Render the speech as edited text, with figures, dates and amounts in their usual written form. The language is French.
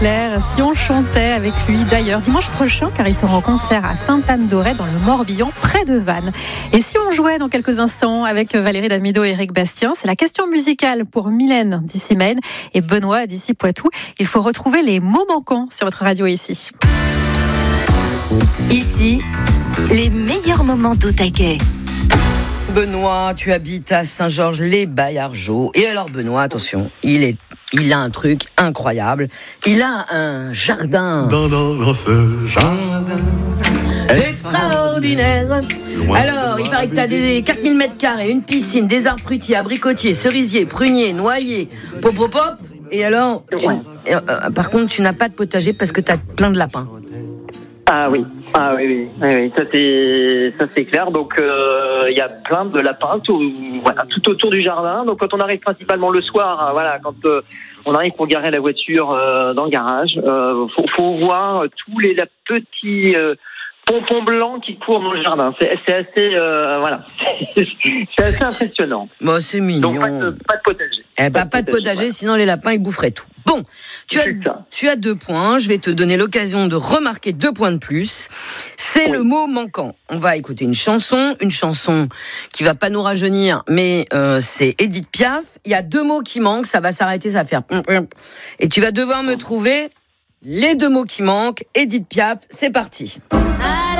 Si on chantait avec lui, d'ailleurs, dimanche prochain, car il sera en concert à Sainte-Anne-d'Auray dans le Morbihan, près de Vannes. Et si on jouait dans quelques instants avec Valérie Damido et Éric Bastien, c'est la question musicale pour Mylène d'ici Maine et Benoît d'ici Poitou. Il faut retrouver les mots manquants sur votre radio ici. Ici, les meilleurs moments d'Outaquais. Benoît, tu habites à Saint-Georges-les-Baillargeaux. Et alors Benoît, attention, il a un truc incroyable. Il a un jardin. Dans ce jardin extraordinaire. Alors, il paraît que tu as des 4000 mètres carrés, une piscine, des arbres fruitiers, abricotiers, cerisiers, pruniers, noyers, pop. Et alors, par contre, tu n'as pas de potager parce que tu as plein de lapins. Ah oui, ça c'est clair. Donc il y a plein de lapins tout autour du jardin. Donc quand on arrive principalement le soir, quand on arrive pour garer la voiture dans le garage, faut voir tous les petits pompons blancs qui courent dans le jardin. C'est assez c'est assez impressionnant. Bon, c'est mignon. Donc pas de potager. Pas de potager, sinon les lapins ils boufferaient tout. Bon, tu as 2 points. Je vais te donner l'occasion de remarquer 2 points de plus. C'est le mot manquant. On va écouter une chanson qui va pas nous rajeunir, mais c'est Édith Piaf. Il y a 2 mots qui manquent, ça va s'arrêter, ça va faire. Et tu vas devoir me trouver les 2 mots qui manquent. Édith Piaf, c'est parti.